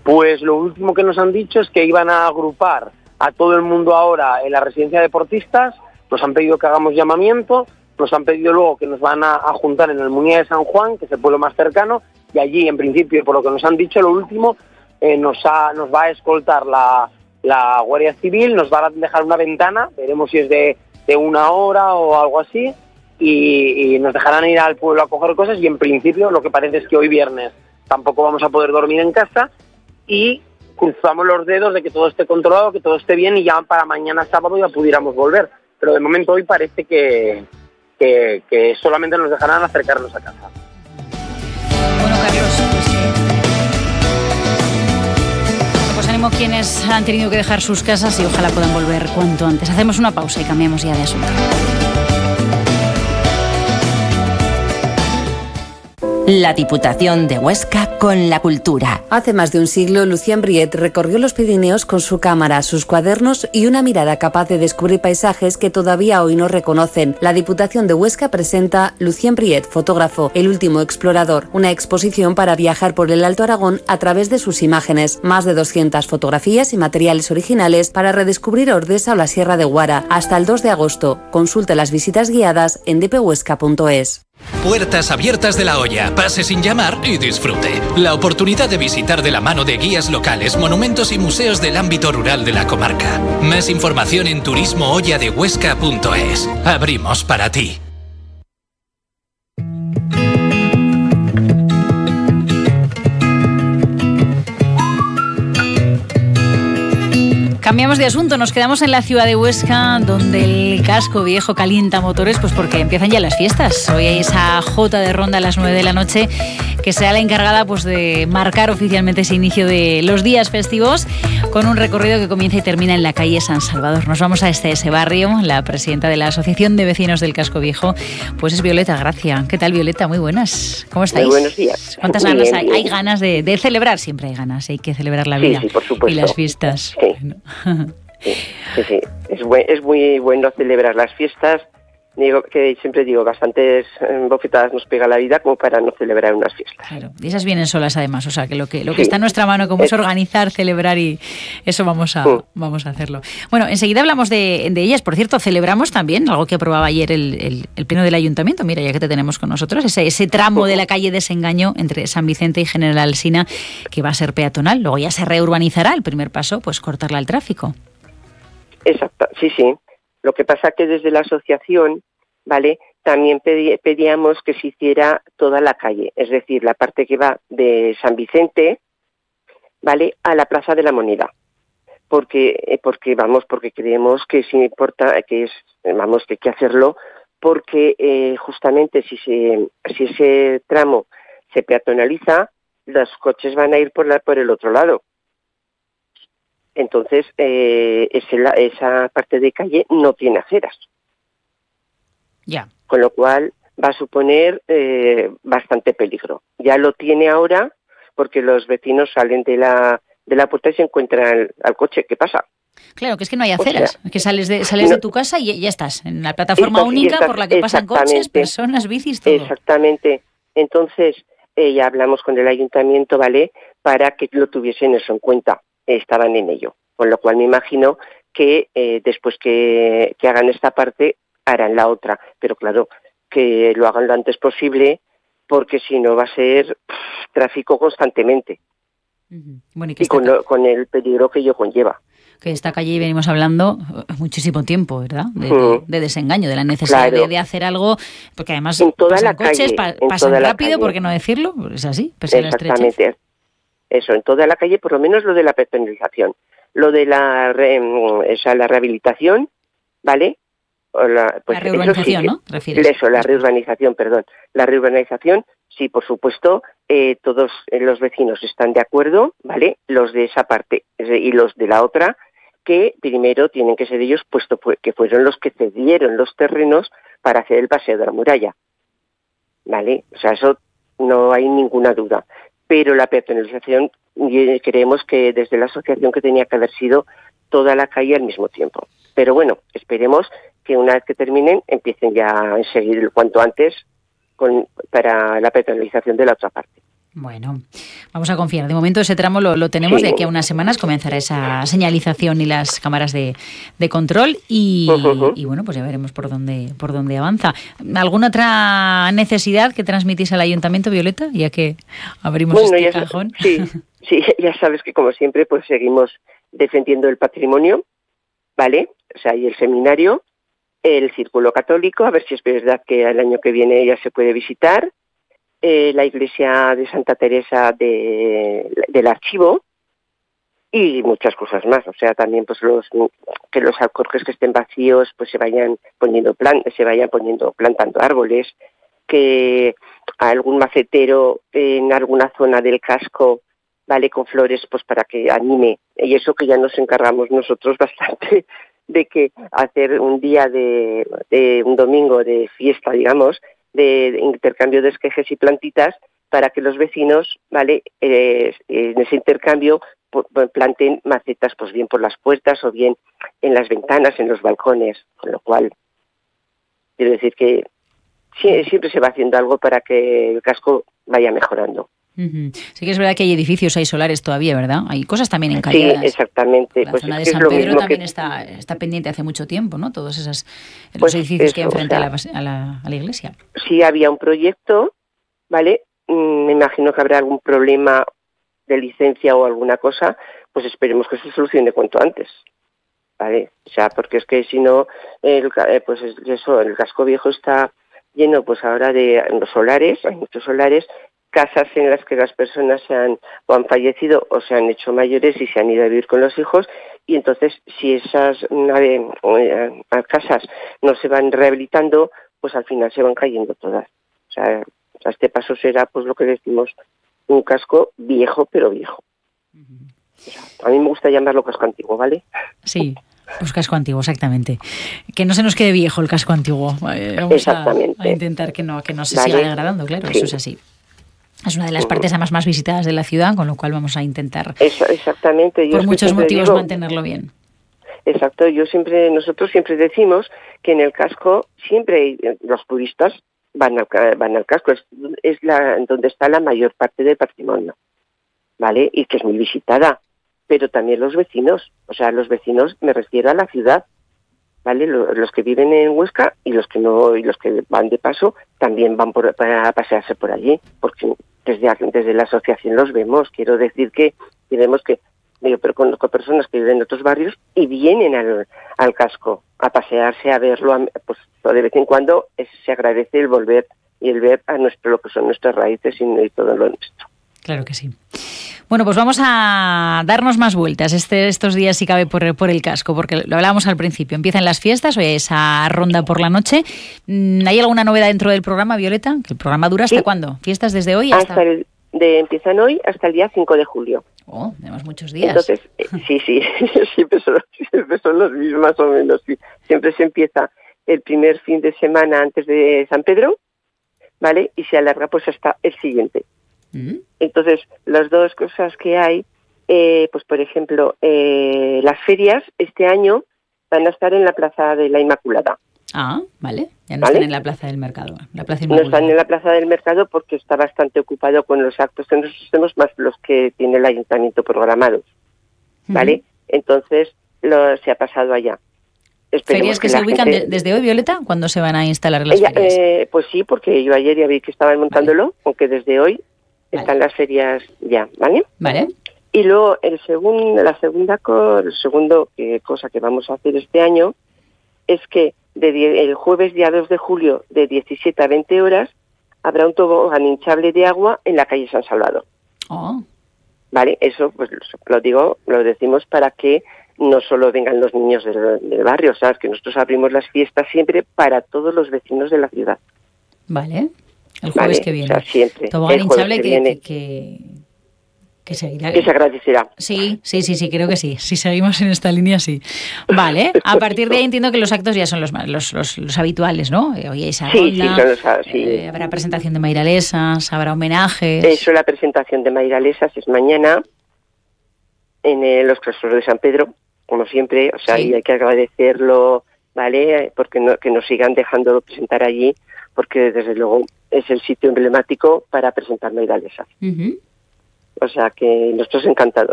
Pues lo último que nos han dicho es que iban a agrupar a todo el mundo ahora en la residencia de deportistas, nos han pedido que hagamos llamamiento, nos han pedido luego que nos van a juntar en el Muñía de San Juan, que es el pueblo más cercano, y allí, en principio, por lo que nos han dicho, lo último, nos va a escoltar la Guardia Civil, nos va a dejar una ventana, veremos si es de 1 hora o algo así, y nos dejarán ir al pueblo a coger cosas, y en principio lo que parece es que hoy viernes tampoco vamos a poder dormir en casa, y cruzamos los dedos de que todo esté controlado, que todo esté bien, y ya para mañana sábado ya pudiéramos volver. Pero de momento hoy parece que solamente nos dejarán acercarnos a casa. Bueno, Carlos, pues ánimo quienes han tenido que dejar sus casas y ojalá puedan volver cuanto antes. Hacemos una pausa y cambiamos ya de asunto. La Diputación de Huesca con la cultura. Hace más de un siglo, Lucien Briet recorrió los Pirineos con su cámara, sus cuadernos y una mirada capaz de descubrir paisajes que todavía hoy no reconocen. La Diputación de Huesca presenta Lucien Briet, fotógrafo, el último explorador, una exposición para viajar por el Alto Aragón a través de sus imágenes. Más de 200 fotografías y materiales originales para redescubrir Ordesa o la Sierra de Guara. Hasta el 2 de agosto. Consulta las visitas guiadas en dphuesca.es. Puertas abiertas de La Hoya, pase sin llamar y disfrute. La oportunidad de visitar de la mano de guías locales, monumentos y museos del ámbito rural de la comarca. Más información en turismohoyadehuesca.es. Abrimos para ti. Cambiamos de asunto, nos quedamos en la ciudad de Huesca, donde el casco viejo calienta motores, pues porque empiezan ya las fiestas. Hoy hay esa jota de ronda a las 9 de la noche, que será la encargada pues de marcar oficialmente ese inicio de los días festivos, con un recorrido que comienza y termina en la calle San Salvador. Nos vamos a ese barrio. La presidenta de la Asociación de Vecinos del Casco Viejo, pues es Violeta Gracia. ¿Qué tal, Violeta? Muy buenas. ¿Cómo estáis? Muy buenos días. ¿Cuántas ganas hay? Hay ganas de celebrar, siempre hay ganas, hay que celebrar la vida, sí, por supuesto. Y las fiestas. Sí. Bueno. Sí. Es muy bueno celebrar las fiestas. Siempre digo, bastantes bofetadas nos pega la vida como para no celebrar unas fiestas. Claro, y esas vienen solas además, o sea que lo que está en nuestra mano como es organizar, celebrar, y eso vamos a hacerlo. Bueno, enseguida hablamos de ellas. Por cierto, celebramos también algo que aprobaba ayer el pleno del Ayuntamiento. Mira, ya que te tenemos con nosotros, ese tramo de la calle Desengaño entre San Vicente y General Alsina, que va a ser peatonal. Luego ya se reurbanizará. El primer paso, pues cortarla al tráfico. Exacto, sí. Lo que pasa que desde la asociación, ¿vale?, también pedíamos que se hiciera toda la calle, es decir, la parte que va de San Vicente, ¿vale?, a la Plaza de la Moneda, porque creemos que sí importa, que hay que hacerlo, porque justamente si ese tramo se peatonaliza, los coches van a ir por el otro lado. Entonces, esa parte de calle no tiene aceras. Ya. Con lo cual va a suponer bastante peligro. Ya lo tiene ahora porque los vecinos salen de la puerta y se encuentran al coche. ¿Qué pasa? Claro, que es que no hay aceras. Que sales de tu casa y ya estás en la plataforma única por la que pasan coches, personas, bicis, todo. Exactamente. Entonces, ya hablamos con el ayuntamiento, ¿vale?, para que lo tuviesen eso en cuenta. Estaban en ello, con lo cual me imagino que después que hagan esta parte harán la otra, pero claro, que lo hagan lo antes posible, porque si no va a ser tráfico constantemente. Bueno, y con el peligro que ello conlleva. Que esta calle venimos hablando muchísimo tiempo, ¿verdad? De desengaño, de la necesidad de hacer algo, porque además en toda pasan la coches, calle, pasan rápido, ¿por qué no decirlo? Es así, pese a la estrechez. Exactamente. Eso, en toda la calle, por lo menos lo de la peatonalización. Lo de la rehabilitación, ¿vale? La reurbanización, sí, ¿no? ¿Refieres? Eso, la reurbanización, perdón. La reurbanización, sí, por supuesto, todos los vecinos están de acuerdo, ¿vale? Los de esa parte y los de la otra, que primero tienen que ser ellos, puesto que fueron los que cedieron los terrenos para hacer el paseo de la muralla, ¿vale? O sea, eso no hay ninguna duda. Pero la peatonalización, creemos que desde la asociación que tenía que haber sido toda la calle al mismo tiempo. Pero bueno, esperemos que una vez que terminen empiecen ya a seguir cuanto antes para la peatonalización de la otra parte. Bueno, vamos a confiar. De momento ese tramo lo tenemos. Sí. De aquí a unas semanas comenzará esa señalización y las cámaras de control y bueno, pues ya veremos por dónde avanza. ¿Alguna otra necesidad que transmitís al Ayuntamiento, Violeta? Ya que abrimos cajón. Sí, ya sabes que como siempre pues seguimos defendiendo el patrimonio, ¿vale? O sea, y el seminario, el Círculo Católico, a ver si es verdad que el año que viene ya se puede visitar, la iglesia de Santa Teresa del Archivo y muchas cosas más. O sea, también pues que los alcorques que estén vacíos pues se vayan plantando árboles, que algún macetero en alguna zona del casco, vale, con flores, pues para que anime. Y eso que ya nos encargamos nosotros bastante de que hacer un día de un domingo de fiesta, digamos, de intercambio de esquejes y plantitas para que los vecinos, vale, en ese intercambio planten macetas, pues bien por las puertas o bien en las ventanas, en los balcones, con lo cual quiero decir que siempre se va haciendo algo para que el casco vaya mejorando. Uh-huh. Sí que es verdad que hay edificios, hay solares todavía, ¿verdad? Hay cosas también encalladas. Sí, exactamente. La pues zona es de San Pedro también que está pendiente hace mucho tiempo, ¿no? Todos los pues edificios eso, que hay enfrente, o sea, a la iglesia. Sí había un proyecto, ¿vale? Me imagino que habrá algún problema de licencia o alguna cosa, pues esperemos que se solucione cuanto antes, ¿vale? O sea, porque es que si no, el casco viejo está lleno pues ahora de los solares, hay muchos solares, casas en las que las personas han fallecido o se han hecho mayores y se han ido a vivir con los hijos, y entonces si esas casas no se van rehabilitando, pues al final se van cayendo todas. O sea, a este paso será pues lo que decimos, un casco viejo, pero viejo. O sea, a mí me gusta llamarlo casco antiguo, ¿vale? Sí. Pues casco antiguo, exactamente. Que no se nos quede viejo el casco antiguo. Vamos a intentar que no se siga degradando, claro, sí. Eso es así. Es una de las partes además más visitadas de la ciudad, con lo cual vamos a intentar exactamente. Por muchos motivos mantenerlo bien. Exacto, nosotros siempre decimos que en el casco siempre los turistas van al casco, es donde está la mayor parte del patrimonio, ¿vale? Y que es muy visitada, pero también los vecinos, o sea, los vecinos me refiero a la ciudad, ¿vale? Los que viven en Huesca y los que no, y los que van de paso también van para pasearse por allí, porque desde la asociación los vemos. Quiero decir que vemos que pero conozco personas que viven en otros barrios y vienen al casco a pasearse, a verlo, pues de vez en cuando se agradece el volver y el ver a lo que son nuestras raíces y todo lo nuestro. Claro que sí. Bueno, pues vamos a darnos más vueltas estos días, si cabe, por el casco, porque lo hablábamos al principio. Empiezan las fiestas, hoy hay esa ronda por la noche. ¿Hay alguna novedad dentro del programa, Violeta? ¿Que el programa dura hasta cuándo? ¿Fiestas desde hoy hasta...? Empiezan hoy hasta el día 5 de julio. Oh, tenemos muchos días. Entonces, sí, siempre son los mismos, más o menos. Sí. Siempre se empieza el primer fin de semana antes de San Pedro, ¿vale? Y se alarga pues hasta el siguiente. Entonces, las dos cosas que hay, pues por ejemplo, las ferias este año van a estar en la Plaza de la Inmaculada. Ah, vale. Ya no están en la Plaza del Mercado. No están en la Plaza del Mercado porque está bastante ocupado con los actos que nosotros tenemos, más los que tiene el ayuntamiento programados, ¿vale? Entonces, se ha pasado allá. ¿Ferias que se ubican desde hoy, Violeta? ¿Cuándo se van a instalar las ferias? Pues sí, porque yo ayer ya vi que estaban montándolo, aunque desde hoy están las ferias ya, ¿vale? Vale. Y luego la segunda cosa que vamos a hacer este año es que el jueves día 2 de julio de 17 a 20 horas habrá un tobogán hinchable de agua en la calle San Salvador. Oh. Vale, eso pues lo decimos para que no solo vengan los niños del barrio, ¿sabes? Que nosotros abrimos las fiestas siempre para todos los vecinos de la ciudad. Vale. El jueves que viene. O sea, siempre. Tobogán hinchable que seguirá. Que se agradecerá. Sí, creo que sí. Si seguimos en esta línea, sí. Vale, a partir de ahí entiendo que los actos ya son los habituales, ¿no? Hoy hay esa ronda, habrá presentación de mairalesas, habrá homenajes. Eso, la presentación de mairalesas es mañana en los claustros de San Pedro, como siempre, o sea, y hay que agradecerlo, ¿vale? Porque que nos sigan dejando presentar allí, porque desde luego es el sitio emblemático para presentar maidalesa. O sea que nosotros encantados.